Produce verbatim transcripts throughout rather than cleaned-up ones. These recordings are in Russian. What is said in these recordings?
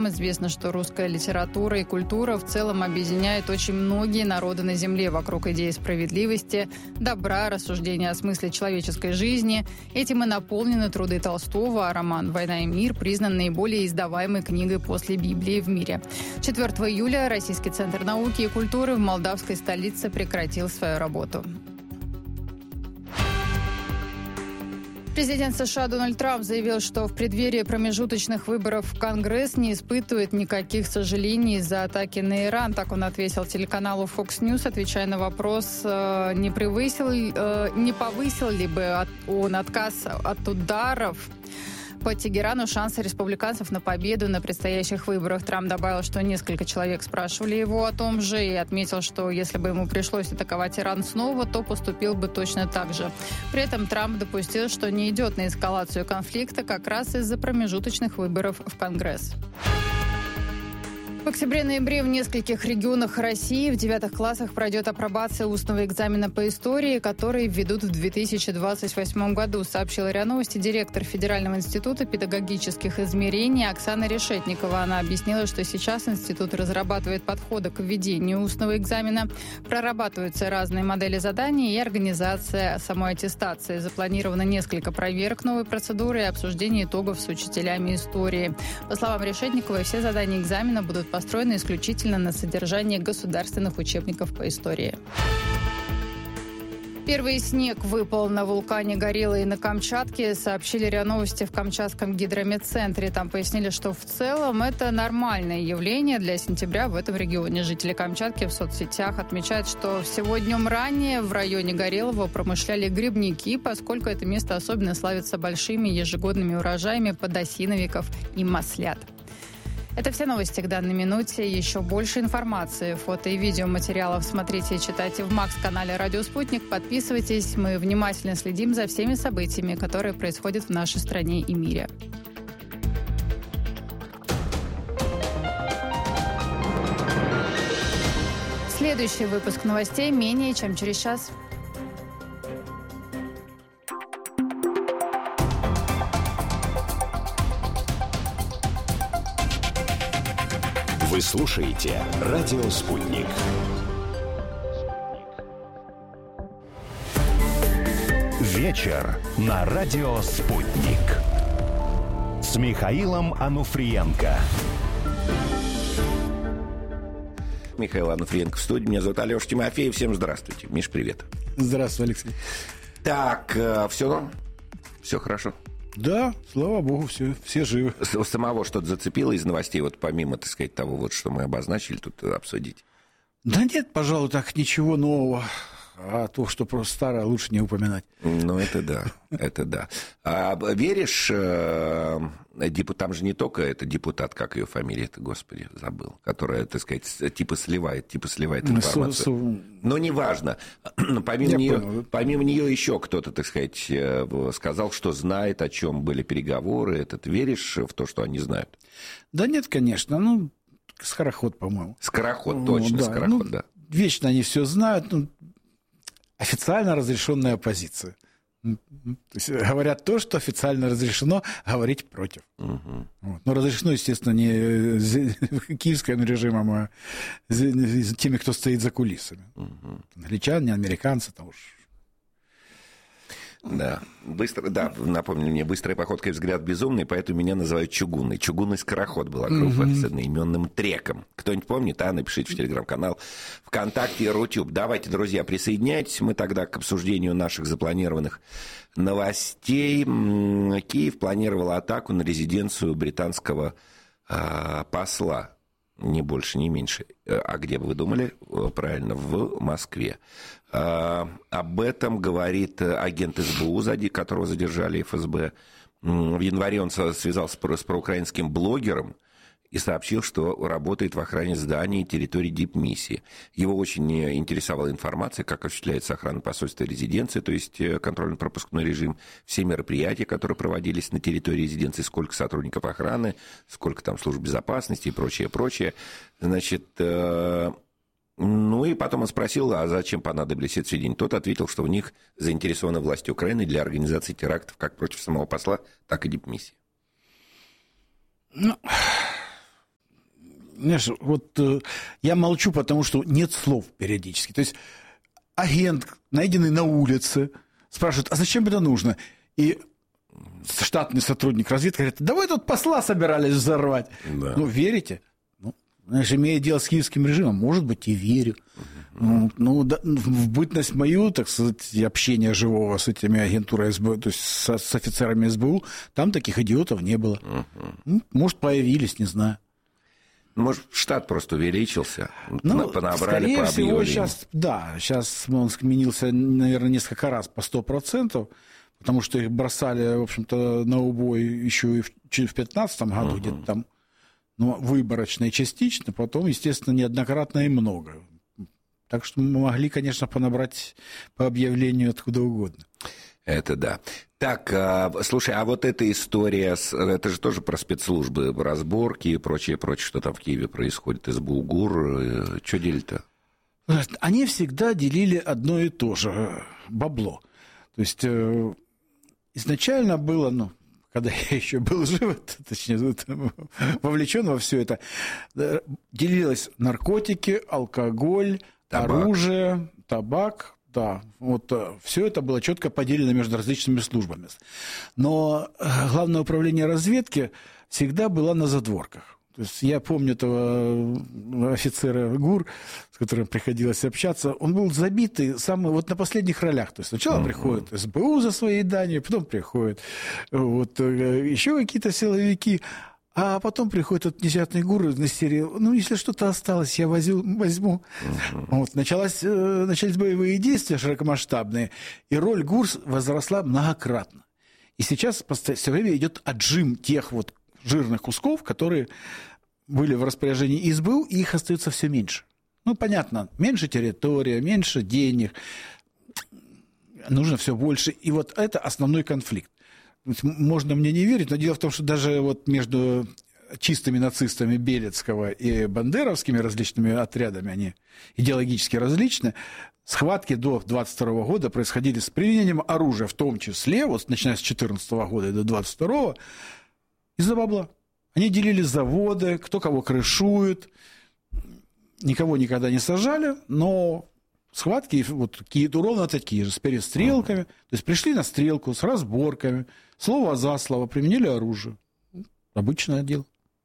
Нам известно, что русская литература и культура в целом объединяет очень многие народы на Земле вокруг идеи справедливости, добра, рассуждения о смысле человеческой жизни. Этим и наполнены труды Толстого, а роман «Война и мир» признан наиболее издаваемой книгой после Библии в мире. четвёртого июля Российский центр науки и культуры в молдавской столице прекратил свою работу. Президент США Дональд Трамп заявил, что в преддверии промежуточных выборов в Конгресс не испытывает никаких сожалений из-за атаки на Иран. Так он ответил телеканалу Fox News, отвечая на вопрос, не превысил, не повысил ли бы он отказ от ударов по Тегерану шансы республиканцев на победу на предстоящих выборах. Трамп добавил, что несколько человек спрашивали его о том же и отметил, что если бы ему пришлось атаковать Иран снова, то поступил бы точно так же. При этом Трамп допустил, что не идет на эскалацию конфликта как раз из-за промежуточных выборов в Конгресс. В октябре-ноябре в нескольких регионах России в девятых классах пройдет апробация устного экзамена по истории, который введут в две тысячи двадцать восьмом году, сообщила РИА Новости директор Федерального института педагогических измерений Оксана Решетникова. Она объяснила, что сейчас институт разрабатывает подходы к введению устного экзамена, прорабатываются разные модели заданий и организация самой аттестации. Запланировано несколько проверок новой процедуры и обсуждение итогов с учителями истории. По словам Решетниковой, все задания экзамена будут построены исключительно на содержании государственных учебников по истории. Первый снег выпал на вулкане Горелый на Камчатке, сообщили РИА Новости в Камчатском гидрометцентре. Там пояснили, что в целом это нормальное явление для сентября в этом регионе. Жители Камчатки в соцсетях отмечают, что всего днем ранее в районе Горелого промышляли грибники, поскольку это место особенно славится большими ежегодными урожаями подосиновиков и маслят. Это все новости к данной минуте. Еще больше информации, фото и видеоматериалов смотрите и читайте в Макс-канале «Радио Спутник». Подписывайтесь. Мы внимательно следим за всеми событиями, которые происходят в нашей стране и мире. Следующий выпуск новостей менее чем через час. Вы слушаете «Радио Спутник». Вечер на «Радио Спутник» с Михаилом Ануфриенко. Михаил Ануфриенко в студии. Меня зовут Алеша Тимофеев. Всем здравствуйте. Миш, привет. Здравствуй, Алексей. Так, все, все хорошо. Да, слава богу, все, все живы. Самого что-то зацепило из новостей, вот помимо, так сказать, того, вот, что мы обозначили тут обсудить? Да нет, пожалуй, так ничего нового. А то, что просто старое, лучше не упоминать. Ну, это да, это да. А веришь, там же не только это депутат, как ее фамилия-то, господи, забыл, которая, так сказать, типа сливает, типа сливает информацию. Но неважно. Помимо нее, помимо нее еще кто-то, так сказать, сказал, что знает, о чем были переговоры. Этот, веришь в то, что они знают? Да нет, конечно. Ну, скороход, по-моему. Скороход, точно, да. скороход, ну, да. Вечно они все знают. Ну, официально разрешенная оппозиция. То есть говорят то, что официально разрешено говорить против. Угу. Вот. Но разрешено, естественно, не киевским режимом, а теми, кто стоит за кулисами. Угу. Англичане, американцы, там уж. Да, быстро, да, напомню мне, быстрая походка и взгляд безумный, поэтому меня называют чугунный. Чугунный скороход был группа mm-hmm. с одноименным треком. Кто-нибудь помнит, а? Напишите в телеграм-канал ВКонтакте и Рутюб. Давайте, друзья, присоединяйтесь. Мы тогда к обсуждению наших запланированных новостей. Киев планировал атаку на резиденцию британского а, посла. Ни больше, ни меньше. А где бы вы думали? Правильно, в Москве. А, об этом говорит агент СБУ, которого задержали эф эс бэ. В январе он связался с проукраинским блогером и сообщил, что работает в охране зданий и территории дипмиссии. Его очень интересовала информация, как осуществляется охрана посольства и резиденции, то есть контрольно-пропускной режим, все мероприятия, которые проводились на территории резиденции, сколько сотрудников охраны, сколько там служб безопасности и прочее, прочее. Значит, ну и потом он спросил, а зачем понадобились эти сведения. Тот ответил, что в них заинтересованы власти Украины для организации терактов как против самого посла, так и дипмиссии. Ну... знаешь, вот э, я молчу, потому что нет слов периодически. То есть агент, найденный на улице, спрашивает, а зачем это нужно? И штатный сотрудник разведки говорит, да вы тут посла собирались взорвать. Да. Ну, верите? Ну, знаешь, имея дело с киевским режимом, может быть, и верю. Uh-huh. Ну, да, в бытность мою, так сказать, общение живого с этими агентурой СБУ, то есть с, с офицерами СБУ, там таких идиотов не было. Uh-huh. Ну, может, появились, не знаю. Может, штат просто увеличился, ну, понабрали по объявлению. Сейчас, да, сейчас он сменился, наверное, несколько раз по сто процентов, потому что их бросали, в общем-то, на убой еще и в две тысячи пятнадцатом году, uh-huh. где-то там, ну, выборочно и частично, потом, естественно, неоднократно и много. Так что мы могли, конечно, понабрать по объявлению откуда угодно. Это да. Так, слушай, а вот эта история, с, это же тоже про спецслужбы, разборки и прочее, прочее, что там в Киеве происходит, СБУ, ГУР, что делили-то? Они всегда делили одно и то же – бабло. То есть изначально было, ну, когда я еще был жив, точнее, вовлечен во все это, делилось наркотики, алкоголь, табак. Оружие, табак, да, вот все это было четко поделено между различными службами. Но Главное управление разведки всегда было на задворках. То есть я помню этого офицера ГУР, с которым приходилось общаться, он был забитый самый, вот на последних ролях. То есть сначала uh-huh. приходит СБУ за свои данные, потом приходят вот, еще какие-то силовики. А потом приходит этот несчастный ГУР на серию, ну, если что-то осталось, я возю, возьму. Uh-huh. Вот, началась, начались боевые действия широкомасштабные, и роль ГУР возросла многократно. И сейчас все время идет отжим тех вот жирных кусков, которые были в распоряжении СБУ, и их остается все меньше. Ну, понятно, меньше территория, меньше денег, нужно все больше. И вот это основной конфликт. Можно мне не верить, но дело в том, что даже вот между чистыми нацистами Белецкого и бандеровскими различными отрядами, они идеологически различны, схватки до двадцать второго года происходили с применением оружия, в том числе, вот начиная с четырнадцатого года до двадцать второго, из-за бабла. Они делили заводы, кто кого крышует, никого никогда не сажали, но схватки вот, ровно такие же, с перестрелками. То есть пришли на стрелку с разборками, слово за слово, применили оружие. Обычное дело.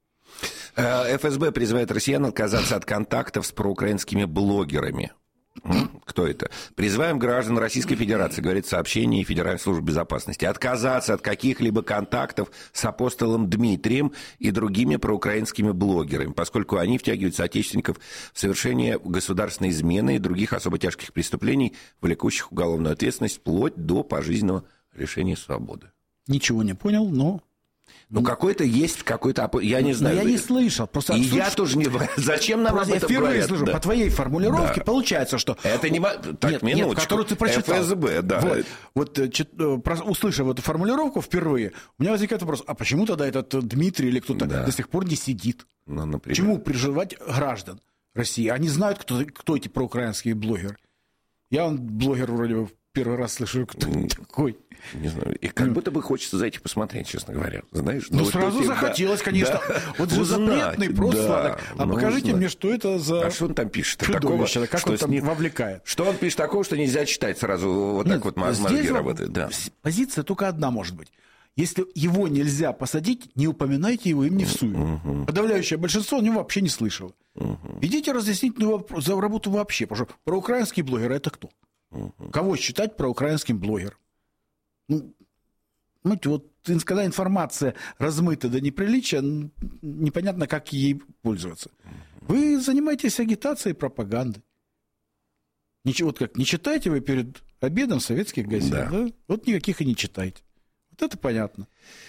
ФСБ призывает россиян отказаться от контактов с проукраинскими блогерами. Кто это? Призываем граждан Российской Федерации, говорит сообщение Федеральной службы безопасности, отказаться от каких-либо контактов с апостолом Дмитрием и другими проукраинскими блогерами, поскольку они втягивают соотечественников в совершение государственной измены и других особо тяжких преступлений, влекущих уголовную ответственность вплоть до пожизненного лишения свободы. Ничего не понял, но... Ну, какой-то есть, какой-то... Я не знаю. Но я не слышал. Просто и я тоже не... Зачем нам об этом говорят? Я впервые слышу. Да. По твоей формулировке да. получается, что... Это не... Так, нет, минуточку. Нет, которую ты прочитал. ФСБ, да. Вот, вот услышав эту формулировку впервые, у меня возникает вопрос, а почему тогда этот Дмитрий или кто-то да. до сих пор не сидит? Ну, например. Почему приживать граждан России? Они знают, кто, кто эти проукраинские блогеры. Я он блогер вроде бы первый раз слышу, кто mm. такой. Не знаю. И как mm. будто бы хочется зайти посмотреть, честно говоря. Знаешь, ну, ну сразу вот захотелось, да. конечно. Да. Вот же запретный просто да. сладок. А ну, покажите узнать. Мне, что это за... А что он там пишет? Такого, как что он там ним... вовлекает? Что он пишет такого, что нельзя читать сразу? Вот Нет, так вот мозги работают. Да. Позиция только одна может быть. Если его нельзя посадить, не упоминайте его имени всую. Uh-huh. Подавляющее большинство о нем вообще не слышало. Uh-huh. Идите разъяснительную вопрос, за работу вообще. Потому что проукраинский блогер – это кто? Uh-huh. Кого считать проукраинским блогером? Ну, знаете, вот когда информация размыта до неприличия, непонятно, как ей пользоваться. Вы занимаетесь агитацией и пропагандой. Ничего, вот как, не читайте вы перед обедом советских газет, да. Да? Вот никаких и не читайте. Вот это понятно.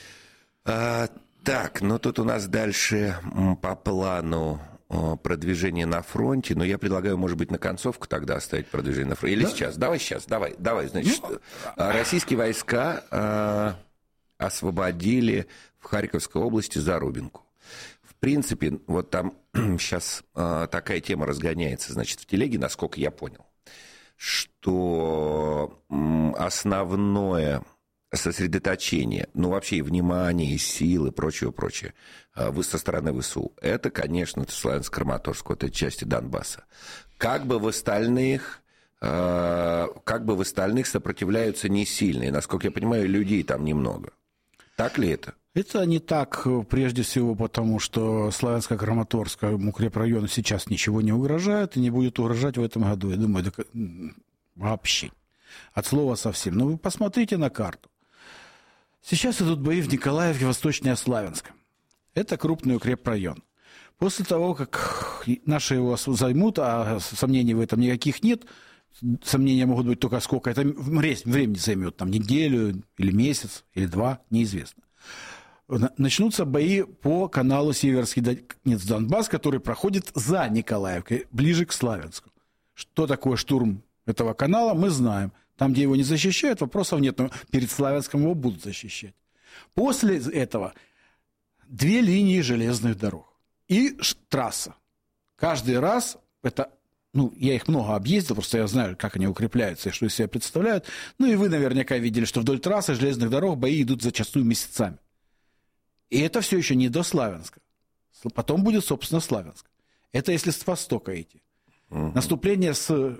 А, так, ну тут у нас дальше по плану продвижение на фронте, но я предлагаю, может быть, на концовку тогда оставить продвижение на фронте. Или да? сейчас? Давай сейчас, давай, давай. Значит, ну, российские войска а, освободили в Харьковской области Зарубинку. В принципе, вот там сейчас а, такая тема разгоняется, значит, в телеге, насколько я понял, что м, основное сосредоточение, ну, вообще и внимание, и силы, прочее, прочее, со стороны ВСУ, это, конечно, Славянск-Краматорск, вот эти части Донбасса. Как бы в остальных, как бы в остальных сопротивляются не сильно, и, насколько я понимаю, людей там немного. Так ли это? Это не так, прежде всего, потому что Славянско-Краматорскому укрепрайону сейчас ничего не угрожает и не будет угрожать в этом году. Я думаю, это вообще от слова совсем. Но вы посмотрите на карту. Сейчас идут бои в Николаевке, восточнее Славянска. Это крупный укрепрайон. После того, как наши его займут, а сомнений в этом никаких нет, сомнения могут быть только сколько это времени займет, там неделю или месяц, или два, неизвестно. Начнутся бои по каналу Северский Донбасс, который проходит за Николаевкой, ближе к Славянску. Что такое штурм этого канала, мы знаем. Там, где его не защищают, вопросов нет, но перед Славянском его будут защищать. После этого две линии железных дорог и трасса. Каждый раз это... Ну, я их много объездил, просто я знаю, как они укрепляются и что из себя представляют. Ну, и вы наверняка видели, что вдоль трассы железных дорог бои идут зачастую месяцами. И это все еще не до Славянска. Потом будет, собственно, Славянск. Это если с востока идти. Угу. Наступление с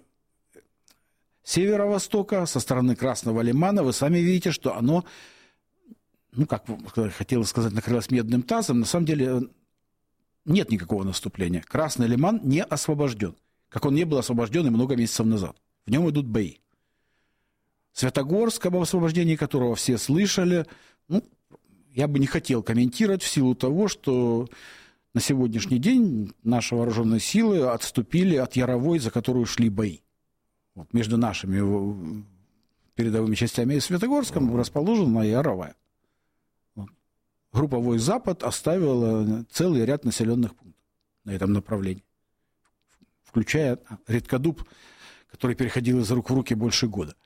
северо-востока, со стороны Красного Лимана, вы сами видите, что оно, ну, как хотелось сказать, накрылось медным тазом. На самом деле нет никакого наступления. Красный Лиман не освобожден, как он не был освобожден и много месяцев назад. В нем идут бои. Святогорск, об освобождении которого все слышали, ну, я бы не хотел комментировать в силу того, что на сегодняшний день наши вооруженные силы отступили от Яровой, за которую шли бои. Вот между нашими передовыми частями и Светогорском mm-hmm. расположена Яровая. Вот. Группа войск «Запад» оставила целый ряд населенных пунктов на этом направлении, включая Редкодуб, который переходил из рук в руки больше года.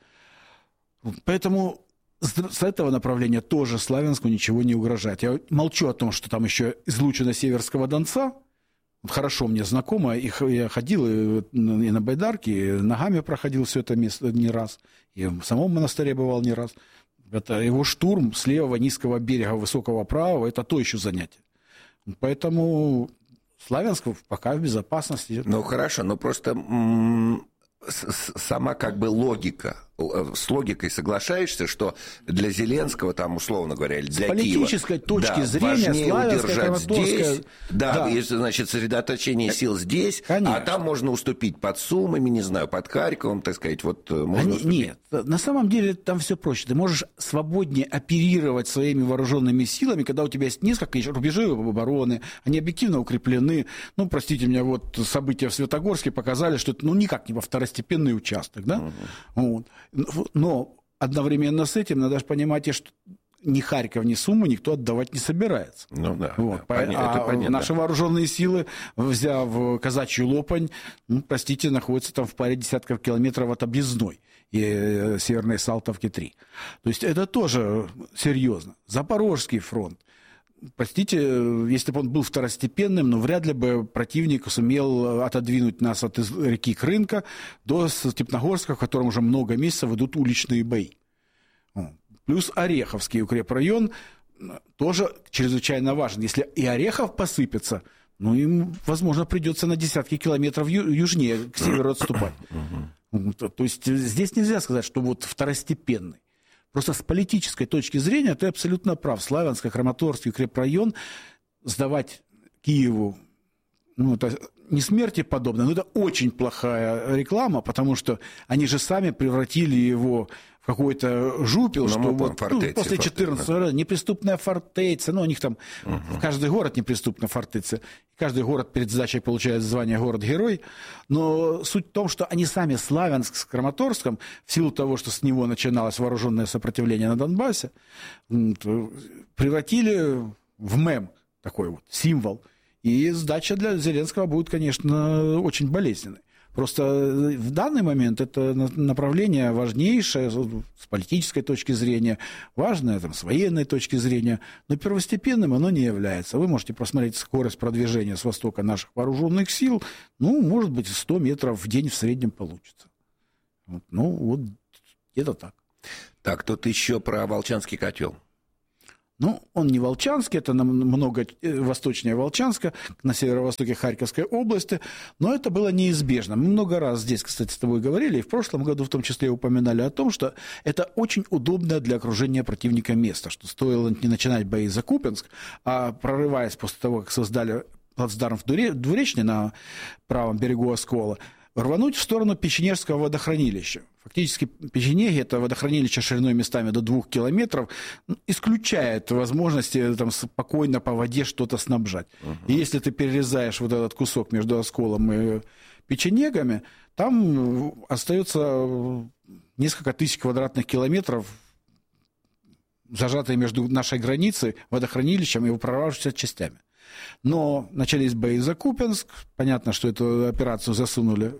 Поэтому с этого направления тоже Славянску ничего не угрожает. Я молчу о том, что там еще излучина Северского Донца. Хорошо мне знакомо. Я ходил и на байдарке, и ногами проходил все это место не раз. И в самом монастыре бывал не раз. Это его штурм с левого низкого берега высокого правого – это то еще занятие. Поэтому Славянск пока в безопасности. Ну, хорошо, но просто м- сама как бы логика. С логикой соглашаешься, что для Зеленского, там, условно говоря, или для Киева... С политической Киева, точки да, зрения, Славянская, здесь, да, да. Есть, значит, сосредоточение сил здесь, конечно. А там можно уступить под Сумами, не знаю, под Харьковом, так сказать, вот можно Они, Нет, на самом деле там все проще. Ты можешь свободнее оперировать своими вооруженными силами, когда у тебя есть несколько рубежей обороны, они объективно укреплены. Ну, простите меня, вот события в Светогорске показали, что это ну, никак не во второстепенный участок, да? Угу. Вот. Но одновременно с этим надо же понимать, что ни Харьков, ни Сумы никто отдавать не собирается. Ну да, вот. да понятно, а это понятно. Наши вооруженные силы, взяв Казачью Лопань, ну, простите, находятся там в паре десятков километров от объездной и Северной Салтовки три. То есть это тоже серьезно. Запорожский фронт. Простите, если бы он был второстепенным, но вряд ли бы противник сумел отодвинуть нас от реки Крынка до Степногорска, в котором уже много месяцев идут уличные бои. Плюс Ореховский укрепрайон тоже чрезвычайно важен. Если и Орехов посыпется, ну, им, возможно, придется на десятки километров ю- южнее, к северу отступать. То есть здесь нельзя сказать, что вот второстепенный. Просто с политической точки зрения ты абсолютно прав. Славянско-Краматорский укрепрайон сдавать Киеву, ну, это не смерти подобно, но это очень плохая реклама, потому что они же сами превратили его в какой-то жупел, ну, что вот, фортеце, ну, после четырнадцатого года неприступная фортеца, ну, у них там угу. каждый город неприступная фортеца, каждый город перед сдачей получает звание город-герой, но суть в том, что они сами Славянск с Краматорском, в силу того, что с него начиналось вооруженное сопротивление на Донбассе, превратили в мем такой вот, символ. И сдача для Зеленского будет, конечно, очень болезненной. Просто в данный момент это направление важнейшее с политической точки зрения, важное там, с военной точки зрения, но первостепенным оно не является. Вы можете посмотреть скорость продвижения с востока наших вооруженных сил, ну, может быть, сто метров в день в среднем получится. Вот, ну, вот где-то так. Так, тут еще про Волчанский котел. Ну, он не Волчанский, это намного восточнее Волчанска, на северо-востоке Харьковской области, но это было неизбежно. Мы много раз здесь, кстати, с тобой говорили, и в прошлом году в том числе упоминали о том, что это очень удобное для окружения противника место, что стоило не начинать бои за Купянск, а прорываясь после того, как создали плацдарм в Двуречне на правом берегу Оскола, рвануть в сторону Печенежского водохранилища. Фактически Печенеги, это водохранилище шириной местами до двух километров, исключает возможности там, спокойно по воде что-то снабжать. Uh-huh. И если ты перерезаешь вот этот кусок между Осколом и Печенегами, там остается несколько тысяч квадратных километров, зажатые между нашей границей, водохранилищем и прорвавшимися частями. Но начались бои за Купянск, понятно, что эту операцию засунули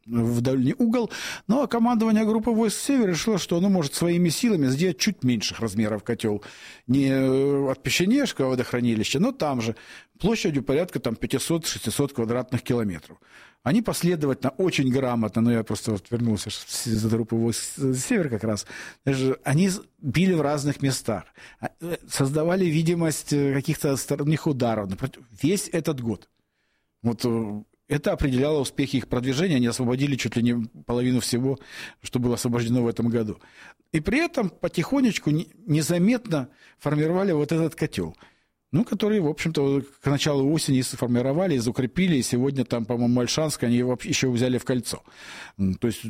в дальний угол, но командование группы войск «Север» решило, что оно может своими силами сделать чуть меньших размеров котел. Не от Печенежского водохранилища, но там же, площадью порядка там, пятьсот-шестьсот квадратных километров. Они последовательно, очень грамотно, но я просто вот вернулся из группы войск «Север» как раз, они били в разных местах, создавали видимость каких-то сторонних ударов весь этот год. Вот это определяло успехи их продвижения, они освободили чуть ли не половину всего, что было освобождено в этом году. И при этом потихонечку, незаметно формировали вот этот котел, ну, который, в общем-то, к началу осени сформировали, закрепили, и сегодня там, по-моему, Ольшанск они еще взяли в кольцо. То есть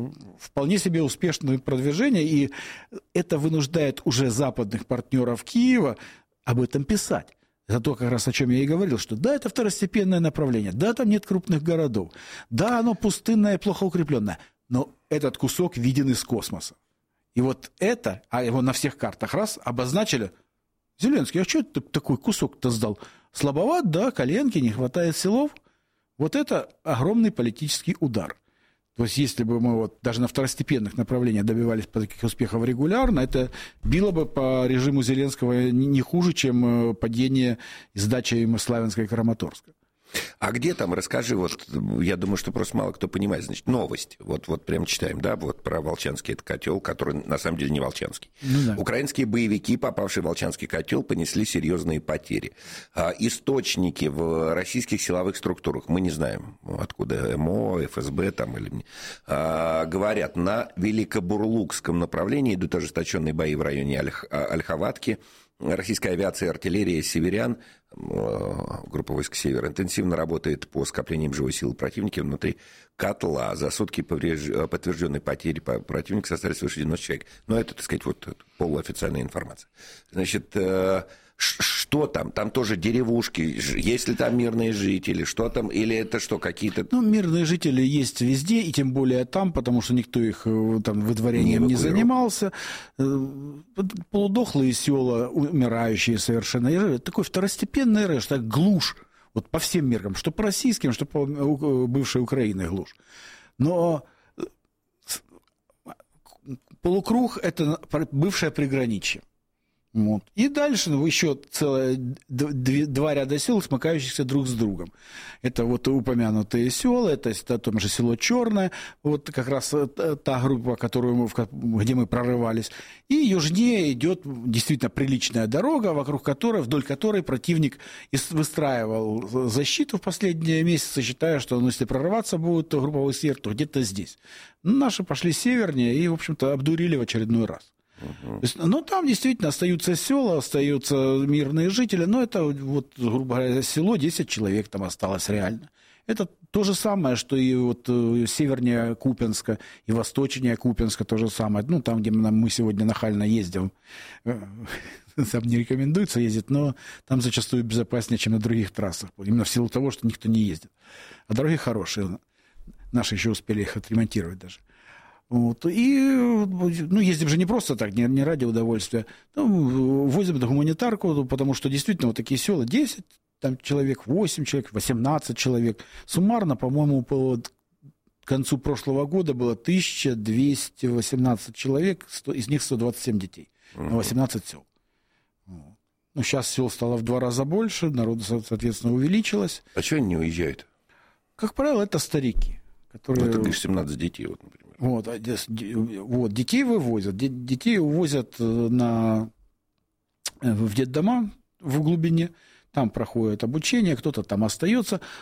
вполне себе успешное продвижение, и это вынуждает уже западных партнеров Киева об этом писать. Это то, как раз о чем я и говорил, что да, это второстепенное направление, да, там нет крупных городов, да, оно пустынное и плохо укрепленное, но этот кусок виден из космоса. И вот это, а его на всех картах раз обозначили. Зеленский, а что ты такой кусок-то сдал? Слабоват, да, коленки, не хватает силов. Вот это огромный политический удар. То есть, если бы мы вот даже на второстепенных направлениях добивались таких успехов регулярно, это било бы по режиму Зеленского не хуже, чем падение и сдача им Славянска и Краматорска. А где там, расскажи, вот, я думаю, что просто мало кто понимает, значит, новость, вот, вот прям читаем, да, вот про Волчанский это котел, который на самом деле не Волчанский. Ну, да. Украинские боевики, попавшие в Волчанский котел, понесли серьезные потери. А, источники в российских силовых структурах, мы не знаем, откуда МО, ФСБ там, или, а, говорят, на Великобурлукском направлении идут ожесточенные бои в районе Ольх, Ольховатки. Российская авиация и артиллерия «Северян», группа войск «Север», интенсивно работает по скоплениям живой силы противника внутри котла. За сутки подтвержденные потери противника составили свыше девяносто человек. Но это, так сказать, вот полуофициальная информация. Значит, что там? Там тоже деревушки, есть ли там мирные жители, что там, или это что, какие-то... Ну, мирные жители есть везде, и тем более там, потому что никто их там выдворением не, не занимался. Полудохлые села, умирающие совершенно. Такой второстепенный рэш, так глушь, вот по всем меркам, что по российским, что по бывшей Украине глушь. Но полукруг – это бывшее приграничье. Вот. И дальше ну, еще целое, два ряда сел, смыкающихся друг с другом. Это вот упомянутые села, это, это то же село Черное, вот как раз та группа, которую мы, где мы прорывались. И южнее идет действительно приличная дорога, вокруг которой, вдоль которой противник выстраивал защиту в последние месяцы, считая, что ну, если прорываться будет, то группа «Север», то где-то здесь. Но наши пошли севернее и, в общем-то, обдурили в очередной раз. Uh-huh. есть, ну, там действительно остаются села, остаются мирные жители, но это, вот, грубо говоря, село, десять человек там осталось реально. Это то же самое, что и вот севернее Купянска, и восточнее Купянска то же самое. Ну, там, где мы сегодня нахально ездим, там не рекомендуется ездить, но там зачастую безопаснее, чем на других трассах, именно в силу того, что никто не ездит. А дороги хорошие, наши еще успели их отремонтировать даже. Вот. И ну, ездим же не просто так, не, не ради удовольствия. Ну, возим гуманитарку, потому что действительно вот такие села десять там, человек, восемь человек, восемнадцать человек. Суммарно, по-моему, по концу прошлого года было тысяча двести восемнадцать человек, из них сто двадцать семь детей, на восемнадцать сел. Ну, сейчас сел стало в два раза больше, народу, соответственно, увеличилось. А чего они не уезжают? Как правило, это старики. Которые... Ну, ты говоришь, семнадцать детей, вот, например. Вот, вот, детей вывозят. Детей увозят на, в детдома в глубине. Там проходит обучение, кто-то там остается.